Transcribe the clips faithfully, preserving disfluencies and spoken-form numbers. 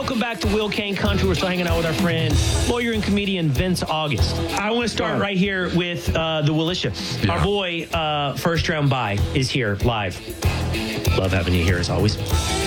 Welcome back to Will Kane Country. We're still hanging out with our friend, lawyer and comedian Vince August. I want to start right here with uh, the Willisha. Yeah. Our boy, uh, First Round Bye, is here live. Love having you here as always.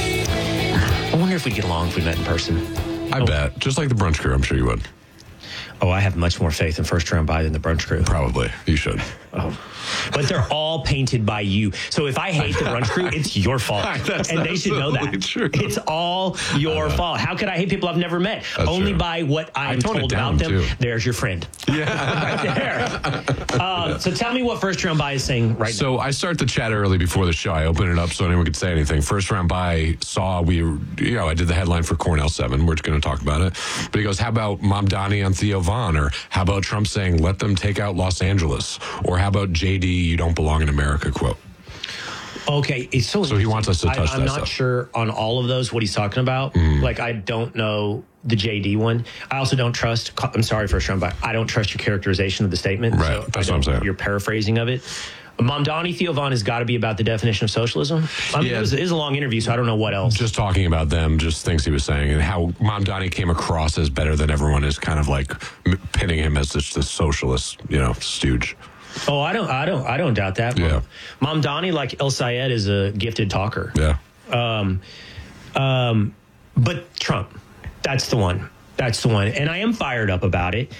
I wonder if we'd get along if we met in person. I oh. bet. Just like the brunch crew, I'm sure you would. Oh, I have much more faith in First Round Bye than the brunch crew. Probably. You should. Oh. But they're all painted by you. So if I hate the brunch crew, it's your fault. That's and they should know that. True. It's all your fault. How could I hate people I've never met? That's Only true. by what I'm I told about them. Too. There's your friend. Yeah. Right there. Uh, so tell me what First Round Bye is saying right so now. So I start the chat early before the show. I open it up so anyone could say anything. First Round Bye saw we, you know, I did the headline for Cornell seven. We're just going to talk about it. But he goes, how about Mom Donnie on Theo Vaughn? Or how about Trump saying, let them take out Los Angeles? Or how about J D, you don't belong in America quote? Okay, it's so. So he wants us to touch I, I'm that not stuff. sure on all of those what he's talking about. Mm. Like I don't know the J D one. I also don't trust. I'm sorry, First Round Bye. I don't trust your characterization of the statement. Right, so that's what I'm saying. Your paraphrasing of it. Mamdani Theo Vaughn has got to be about the definition of socialism. I mean, yeah. it, was, it was a long interview, so I don't know what else. Just talking about them, just things he was saying, and how Mamdani came across as better than everyone is kind of like pitting him as just a socialist, you know, stooge. Oh, I don't, I don't, I don't doubt that. Yeah. Mamdani, like El Sayed, is a gifted talker. Yeah. Um, um, but Trump, that's the one. That's the one, and I am fired up about it.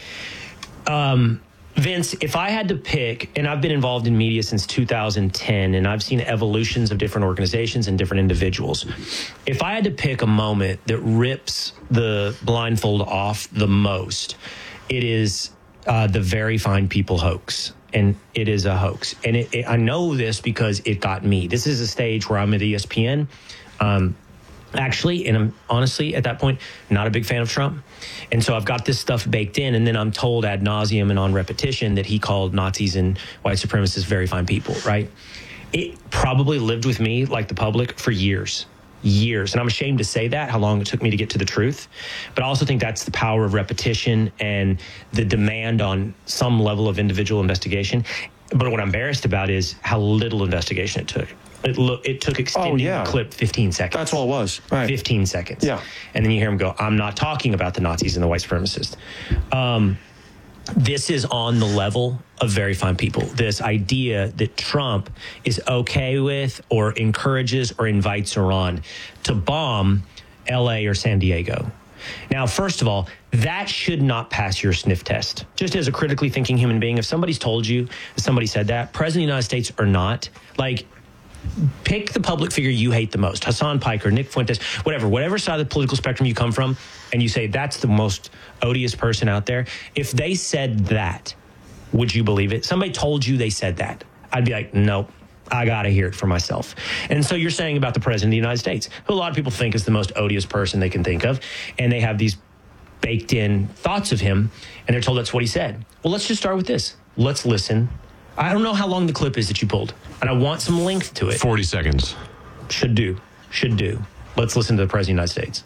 Um. Vince, if I had to pick, and I've been involved in media since two thousand ten, and I've seen evolutions of different organizations and different individuals. If I had to pick a moment that rips the blindfold off the most, it is uh, the Very Fine People hoax. And it is a hoax. And it, it, I know this because it got me. This is a stage where I'm at E S P N. Um, Actually, and I'm honestly at that point not a big fan of Trump. And so I've got this stuff baked in, and then I'm told ad nauseum and on repetition that he called Nazis and white supremacists very fine people, right? It probably lived with me, like the public, for years, years. And I'm ashamed to say that, how long it took me to get to the truth. But I also think that's the power of repetition and the demand on some level of individual investigation. But what I'm embarrassed about is how little investigation it took. It, lo- it took extending oh, yeah. the clip fifteen seconds. That's all it was. Right. fifteen seconds. Yeah. And then you hear him go, I'm not talking about the Nazis and the white supremacists. Um, this is on the level of Very Fine People. This idea that Trump is okay with or encourages or invites Iran to bomb L A or San Diego. Now, first of all, that should not pass your sniff test. Just as a critically thinking human being, if somebody's told you that somebody said that, President of the United States or not, like, pick the public figure you hate the most, Hassan Piker, Nick Fuentes, whatever, whatever side of the political spectrum you come from, and you say that's the most odious person out there. If they said that, would you believe it? Somebody told you they said that. I'd be like, nope, I got to hear it for myself. And so you're saying about the President of the United States, who a lot of people think is the most odious person they can think of, and they have these baked in thoughts of him, and they're told that's what he said. Well, let's just start with this. Let's listen. I don't know how long the clip is that you pulled, and I want some length to it. forty seconds. Should do. Should do. Let's listen to the President of the United States.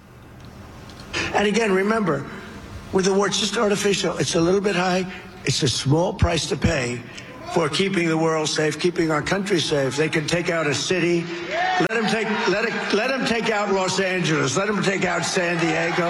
And again, remember, with the war, it's just artificial. It's a little bit high. It's a small price to pay for keeping the world safe, keeping our country safe. They can take out a city. Let them take, let it, let them take out Los Angeles. Let them take out San Diego.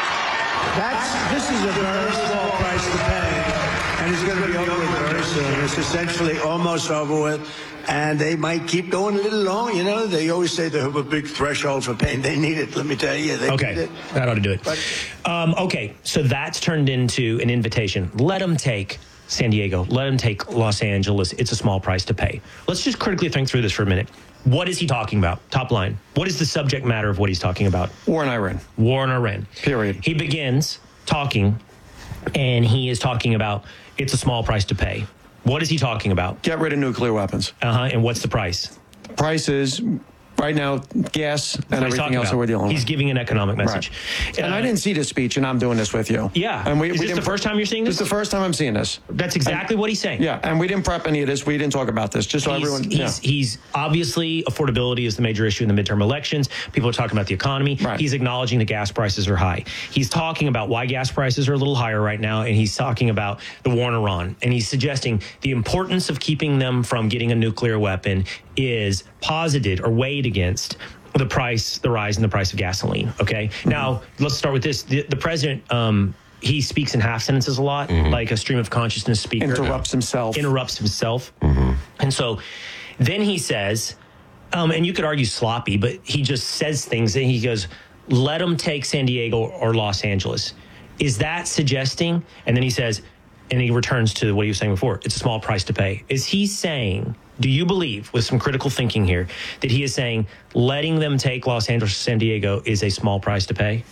That's, this is a very small price to pay. And it's going to be over with very soon. It's essentially almost over with. And they might keep going a little long. You know, they always say they have a big threshold for pain. They need it. Let me tell you. They okay. need it. That ought to do it. But, um, okay. So that's turned into an invitation. Let them take San Diego. Let them take Los Angeles. It's a small price to pay. Let's just critically think through this for a minute. What is he talking about? Top line. What is the subject matter of what he's talking about? War in Iran. War in Iran. Period. He begins talking, and he is talking about it's a small price to pay. What is he talking about? Get rid of nuclear weapons. Uh-huh. And what's the price? The price is, right now, gas and everything else that we're dealing with. He's giving an economic message. Right. And uh, I didn't see this speech, and I'm doing this with you. Yeah. And we, is we this the first time you're seeing this? This is the first time I'm seeing this. That's exactly and, what he's saying. Yeah, and we didn't prep any of this. We didn't talk about this, just so he's, everyone... He's, yeah. he's obviously, affordability is the major issue in the midterm elections. People are talking about the economy. Right. He's acknowledging the gas prices are high. He's talking about why gas prices are a little higher right now, and he's talking about the war in Iran. And he's suggesting the importance of keeping them from getting a nuclear weapon is posited or weighed against the price, the rise in the price of gasoline. Okay. Mm-hmm. Now, let's start with this. The, the president, um, he speaks in half sentences a lot, mm-hmm. like a stream of consciousness speaker. Interrupts himself. Interrupts himself. Mm-hmm. And so then he says, um, and you could argue sloppy, but he just says things and he goes, let them take San Diego or Los Angeles. Is that suggesting? And then he says, and he returns to what he was saying before, it's a small price to pay. Is he saying, do you believe, with some critical thinking here, that he is saying letting them take Los Angeles or San Diego is a small price to pay?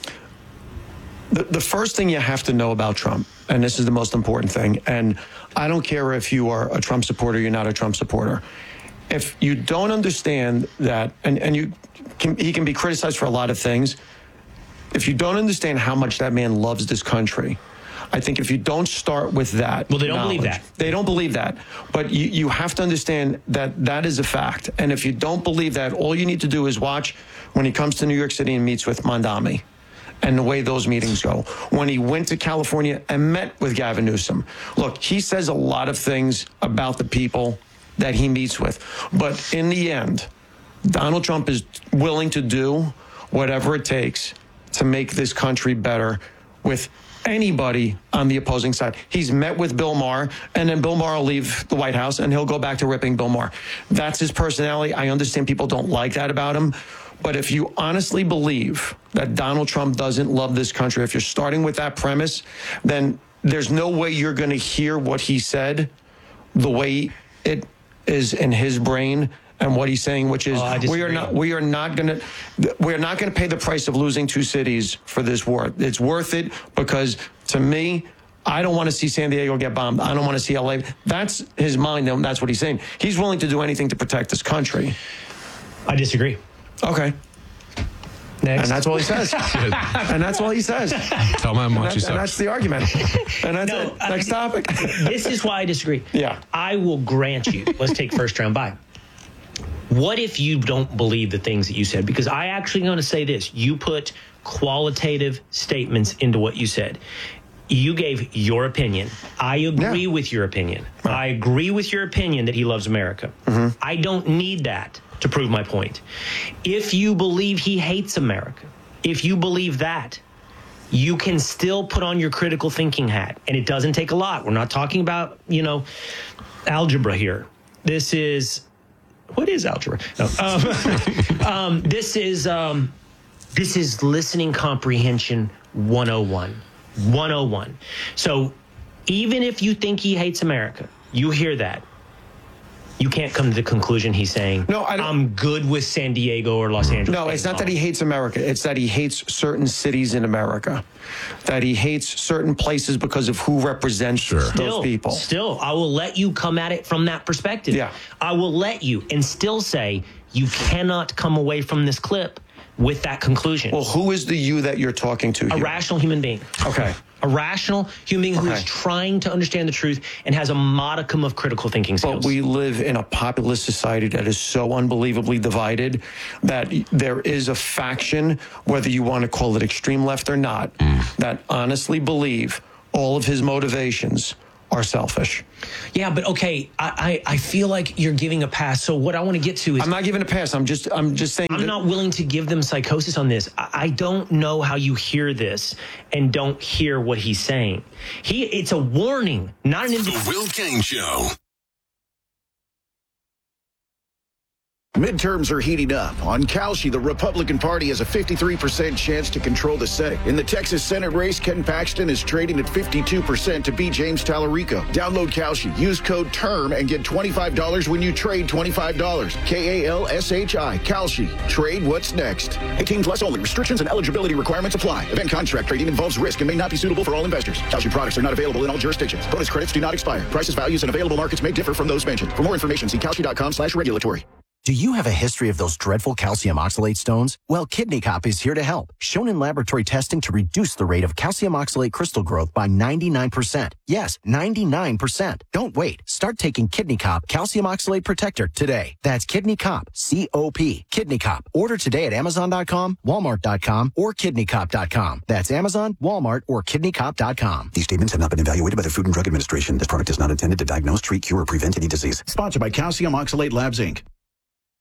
The, the first thing you have to know about Trump, and this is the most important thing, and I don't care if you are a Trump supporter, you're not a Trump supporter. If you don't understand that, and, and you can, he can be criticized for a lot of things, if you don't understand how much that man loves this country, I think if you don't start with that. Well, they don't believe that. They don't believe that. But you, you have to understand that that is a fact. And if you don't believe that, all you need to do is watch when he comes to New York City and meets with Mondami and the way those meetings go. When he went to California and met with Gavin Newsom. Look, he says a lot of things about the people that he meets with. But in the end, Donald Trump is willing to do whatever it takes to make this country better with anybody on the opposing side. He's met with Bill Maher, and then Bill Maher will leave the White House, and he'll go back to ripping Bill Maher. That's his personality. I understand people don't like that about him. But if you honestly believe that Donald Trump doesn't love this country, if you're starting with that premise, then there's no way you're going to hear what he said the way it is in his brain and what he's saying, which is oh, we are not we are not going to we are not going to pay the price of losing two cities for this war. It's worth it because to me, I don't want to see San Diego get bombed. I don't want to see L A. That's his mind, and that's what he's saying. He's willing to do anything to protect this country. I disagree. Okay. Next. And that's all he says. And that's all he says. Tell him how much he says. And that's the argument. And that's no, it. Next I, topic. This is why I disagree. Yeah. I will grant you. Let's take first round bye. What if you don't believe the things that you said? Because I actually going to say this. You put qualitative statements into what you said. You gave your opinion. I agree yeah. with your opinion. Right. I agree with your opinion that he loves America. Mm-hmm. I don't need that to prove my point. If you believe he hates America, if you believe that, you can still put on your critical thinking hat. And it doesn't take a lot. We're not talking about, you know, algebra here. This is, what is algebra? No. Um, um, this is, um, this is listening comprehension one oh one. one oh one. So even if you think he hates America, you hear that. You can't come to the conclusion he's saying, no, I don't, I'm good with San Diego or Los Angeles. No, it's not that he hates America. It's that he hates certain cities in America, that he hates certain places because of who represents sure. those still, people. Still, I will let you come at it from that perspective. Yeah. I will let you and still say you cannot come away from this clip with that conclusion. Well, who is the you that you're talking to A here? rational human being. Okay. A rational human being who okay. is trying to understand the truth and has a modicum of critical thinking skills. But we live in a populist society that is so unbelievably divided that there is a faction, whether you want to call it extreme left or not, mm. that honestly believe all of his motivations are selfish. Yeah, but okay, I, I, I feel like you're giving a pass. So what I want to get to is I'm not giving a pass. I'm just I'm just saying I'm that, not willing to give them psychosis on this. I, I don't know how you hear this and don't hear what he's saying. He it's a warning, not an indication. The Will Cain Show. Midterms are heating up. On Kalshi, the Republican Party has a fifty-three percent chance to control the Senate. In the Texas Senate race, Ken Paxton is trading at fifty-two percent to beat James Tallarico. Download Kalshi. Use code TERM and get twenty-five dollars when you trade twenty-five dollars. K A L S H I. Kalshi. Trade what's next. eighteen plus only. Restrictions and eligibility requirements apply. Event contract trading involves risk and may not be suitable for all investors. Kalshi products are not available in all jurisdictions. Bonus credits do not expire. Prices, values, and available markets may differ from those mentioned. For more information, see Kalshi.com slash regulatory. Do you have a history of those dreadful calcium oxalate stones? Well, Kidney Cop is here to help. Shown in laboratory testing to reduce the rate of calcium oxalate crystal growth by ninety-nine percent. Yes, ninety-nine percent. Don't wait. Start taking Kidney Cop Calcium Oxalate Protector today. That's Kidney Cop, C O P. Kidney Cop. Order today at Amazon dot com, Walmart dot com, or Kidney Cop dot com. That's Amazon, Walmart, or Kidney Cop dot com. These statements have not been evaluated by the Food and Drug Administration. This product is not intended to diagnose, treat, cure, or prevent any disease. Sponsored by Calcium Oxalate Labs, Incorporated.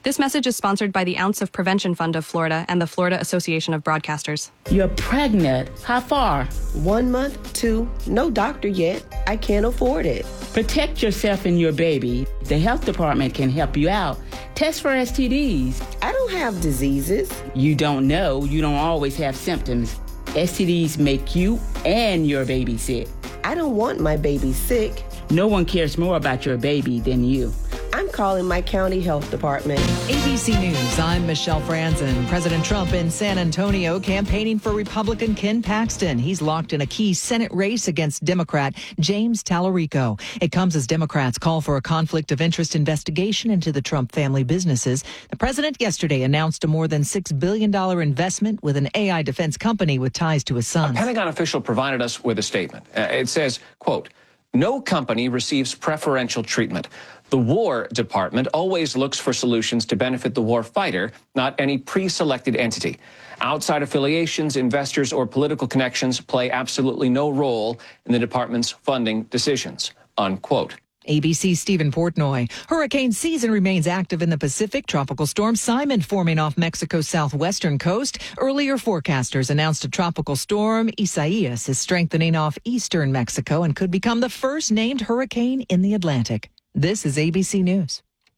This message is sponsored by the Ounce of Prevention Fund of Florida and the Florida Association of Broadcasters. You're pregnant. How far? One month, two. No doctor yet. I can't afford it. Protect yourself and your baby. The health department can help you out. Test for S T Ds. I don't have diseases. You don't know. You don't always have symptoms. S T Ds make you and your baby sick. I don't want my baby sick. No one cares more about your baby than you. I'm calling my county health department. A B C News, I'm Michelle Franzen. President Trump in San Antonio campaigning for Republican Ken Paxton. He's locked in a key Senate race against Democrat James Tallarico. It comes as Democrats call for a conflict of interest investigation into the Trump family businesses. The president yesterday announced a more than six billion dollars investment with an A I defense company with ties to his son. A Pentagon official provided us with a statement. Uh, it says, quote, "No company receives preferential treatment. The War Department always looks for solutions to benefit the war fighter, not any pre-selected entity. Outside affiliations, investors, or political connections play absolutely no role in the department's funding decisions," unquote. A B C's Stephen Portnoy. Hurricane season remains active in the Pacific. Tropical storm Simon forming off Mexico's southwestern coast. Earlier forecasters announced a tropical storm, Isaias, is strengthening off eastern Mexico and could become the first named hurricane in the Atlantic. This is A B C News.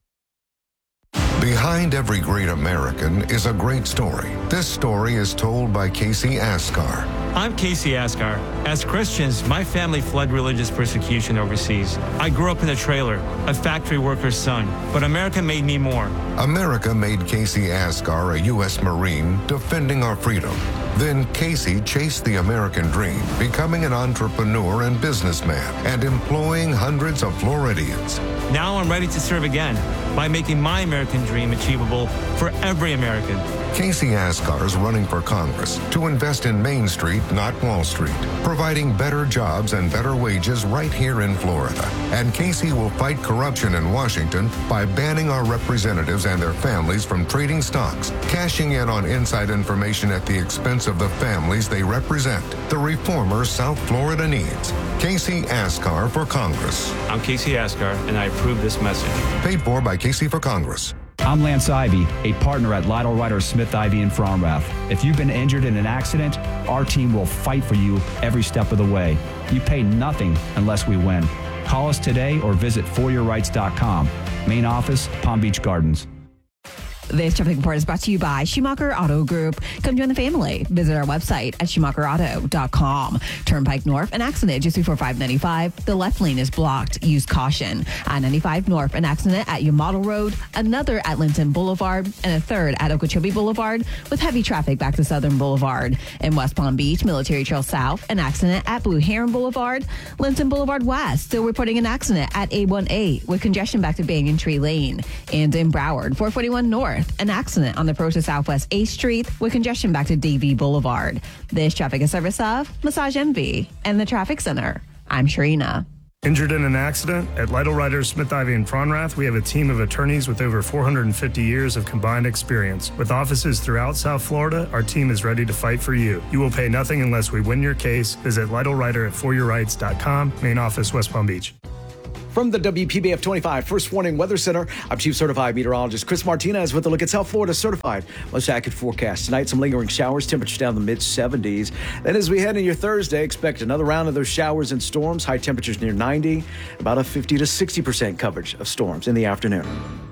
Behind every great American is a great story. This story is told by Casey Askar. I'm Casey Askar. As Christians, my family fled religious persecution overseas. I grew up in a trailer, a factory worker's son, but America made me more. America made Casey Askar a U S Marine defending our freedom. Then Casey chased the American dream, becoming an entrepreneur and businessman and employing hundreds of Floridians. Now I'm ready to serve again by making my American dream achievable for every American. Casey Askar is running for Congress to invest in Main Street, not Wall Street, providing better jobs and better wages right here in Florida. And Casey will fight corruption in Washington by banning our representatives and their families from trading stocks, cashing in on inside information at the expense of the families they represent. The reformer South Florida needs. Casey Askar for Congress. I'm Casey Askar, and I approve this message. Paid for by Casey for Congress. I'm Lance Ivy, a partner at Lytle Ryder Smith Ivy in Fromrath. If you've been injured in an accident, our team will fight for you every step of the way. You pay nothing unless we win. Call us today or visit for your rights dot com. Main office, Palm Beach Gardens. This traffic report is brought to you by Schumacher Auto Group. Come join the family. Visit our website at schumacher auto dot com. Turnpike North, an accident just before five ninety-five. The left lane is blocked. Use caution. I ninety-five North, an accident at Yamato Road, another at Linton Boulevard, and a third at Okeechobee Boulevard with heavy traffic back to Southern Boulevard. In West Palm Beach, Military Trail South, an accident at Blue Heron Boulevard. Linton Boulevard West, still reporting an accident at eight one eight with congestion back to Banyan Tree Lane. And in Broward, four forty-one North, an accident on the approach to Southwest eighth Street with congestion back to Davie Boulevard. This traffic is service of Massage Envy and the Traffic Center. I'm Sharina. Injured in an accident? At Lytle Ryder Smith Ivy in Fromrath, we have a team of attorneys with over four hundred fifty years of combined experience. With offices throughout South Florida, our team is ready to fight for you. You will pay nothing unless we win your case. Visit Lytle Ryder at for your rights dot com. Main office, West Palm Beach. From the W P B F twenty-five First Warning Weather Center, I'm Chief Certified Meteorologist Chris Martinez with a look at South Florida certified most accurate forecast. Tonight, some lingering showers, temperature down in the mid seventies. Then as we head into your Thursday, expect another round of those showers and storms, high temperatures near ninety, about a fifty to sixty percent coverage of storms in the afternoon.